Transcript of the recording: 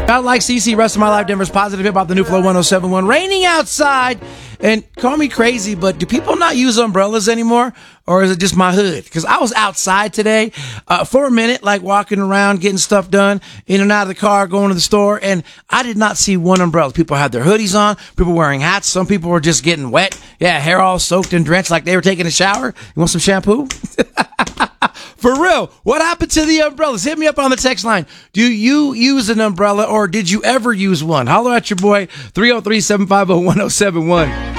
I like CC, rest of my life, Denver's positive hip hop, the new flow 1071. Raining outside, and call me crazy, but do people not use umbrellas anymore? Or is it just my hood? Because I was outside today for a minute, like walking around, getting stuff done, in and out of the car, going to the store, and I did not see one umbrella. People had their hoodies on, people wearing hats, some people were just getting wet. Yeah, hair all soaked and drenched like they were taking a shower. You want some shampoo? For real, what happened to the umbrellas? Hit me up on the text line. Do you use an umbrella, or did you ever use one? Holler at your boy, 303-750-1071.